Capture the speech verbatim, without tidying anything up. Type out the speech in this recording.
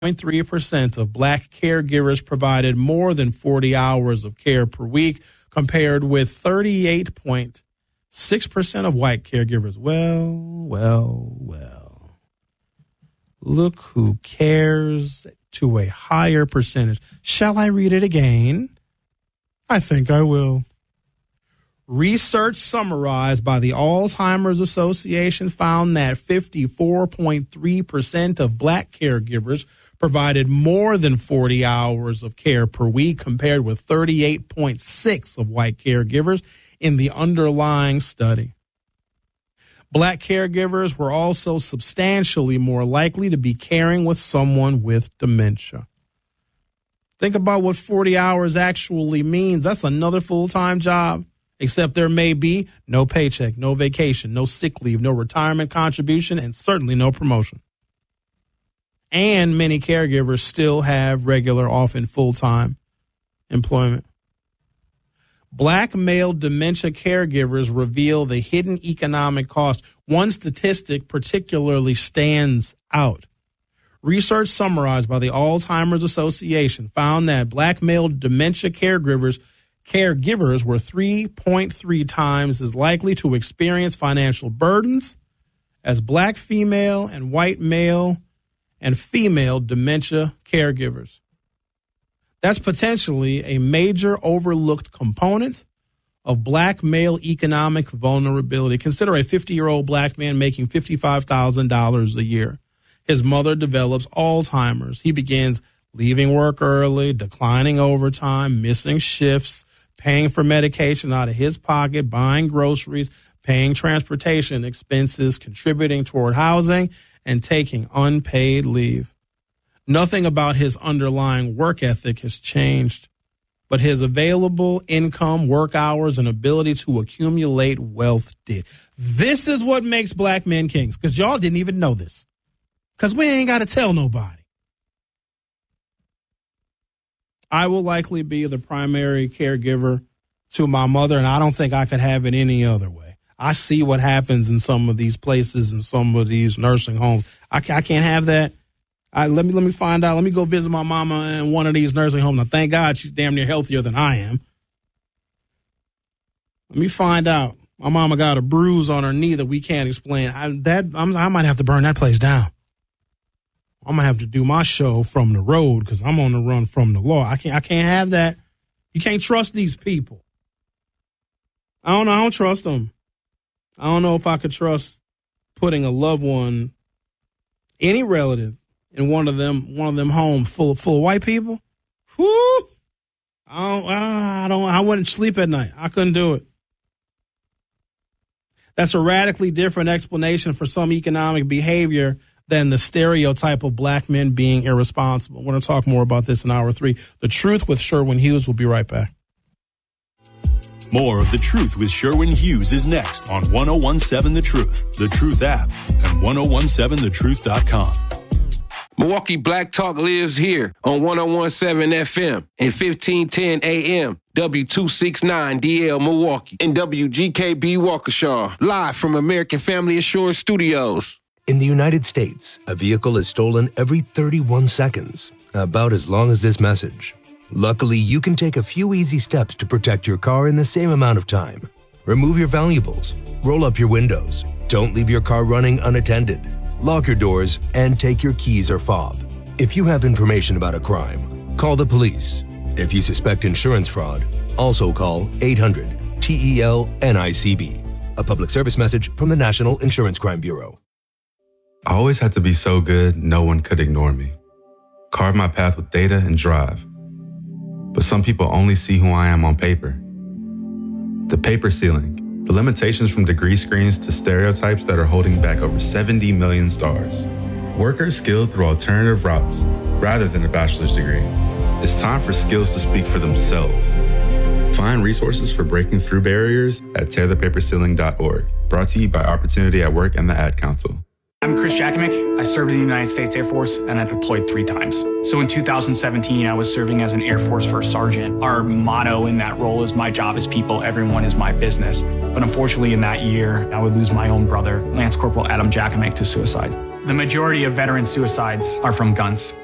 zero point three percent of black caregivers provided more than forty hours of care per week, compared with thirty-eight point six percent of white caregivers. Well, well, well. Look who cares to a higher percentage. Shall I read it again? I think I will. Research summarized by the Alzheimer's Association found that fifty-four point three percent of black caregivers provided more than forty hours of care per week, compared with thirty-eight point six of white caregivers in the underlying study. Black caregivers were also substantially more likely to be caring with someone with dementia. Think about what forty hours actually means. That's another full-time job, except there may be no paycheck, no vacation, no sick leave, no retirement contribution, and certainly no promotion. And many caregivers still have regular, often full-time employment. Black male dementia caregivers reveal the hidden economic cost. One statistic particularly stands out. Research summarized by the Alzheimer's Association found that black male dementia caregivers caregivers were three point three times as likely to experience financial burdens as black female and white male and female dementia caregivers. That's potentially a major overlooked component of black male economic vulnerability. Consider a fifty-year-old black man making fifty-five thousand dollars a year. His mother develops Alzheimer's. He begins leaving work early, declining overtime, missing shifts, paying for medication out of his pocket, buying groceries, paying transportation expenses, contributing toward housing, and taking unpaid leave. Nothing about his underlying work ethic has changed, but his available income, work hours, and ability to accumulate wealth did. This is what makes black men kings, because y'all didn't even know this, because we ain't got to tell nobody. I will likely be the primary caregiver to my mother, and I don't think I could have it any other way. I see what happens in some of these places and some of these nursing homes. I, I can't have that. I, let me let me find out. Let me go visit my mama in one of these nursing homes. Now, thank God she's damn near healthier than I am. Let me find out. My mama got a bruise on her knee that we can't explain. I, that I'm, I might have to burn that place down. I'm gonna have to do my show from the road because I'm on the run from the law. I can't. I can't have that. You can't trust these people. I don't know. I don't trust them. I don't know if I could trust putting a loved one, any relative, in one of them, one of them homes full of full of white people. Whoo! I don't. I don't. I wouldn't sleep at night. I couldn't do it. That's a radically different explanation for some economic behavior than the stereotype of black men being irresponsible. We're going to talk more about this in hour three. The Truth with Sherwin Hughes. Will be right back. More of The Truth with Sherwin Hughes is next on ten seventeen The Truth, The Truth app, and ten seventeen the truth dot com. Milwaukee Black Talk lives here on ten seventeen F M and fifteen ten A M, W two sixty-nine D L Milwaukee, and W G K B Waukesha, live from American Family Assurance Studios. In the United States, a vehicle is stolen every thirty-one seconds, about as long as this message. Luckily, you can take a few easy steps to protect your car in the same amount of time. Remove your valuables, roll up your windows, don't leave your car running unattended, lock your doors, and take your keys or fob. If you have information about a crime, call the police. If you suspect insurance fraud, also call eight hundred T E L N I C B. A public service message from the National Insurance Crime Bureau. I always had to be so good, no one could ignore me. Carve my path with data and drive. But some people only see who I am on paper. The paper ceiling, the limitations from degree screens to stereotypes that are holding back over seventy million stars. Workers skilled through alternative routes rather than a bachelor's degree. It's time for skills to speak for themselves. Find resources for breaking through barriers at tear the paper ceiling dot org. Brought to you by Opportunity at Work and the Ad Council. I'm Chris Jakomick. I served in the United States Air Force and I deployed three times. So in two thousand seventeen, I was serving as an Air Force First Sergeant. Our motto in that role is my job is people, everyone is my business. But unfortunately in that year, I would lose my own brother, Lance Corporal Adam Jakomick, to suicide. The majority of veteran suicides are from guns.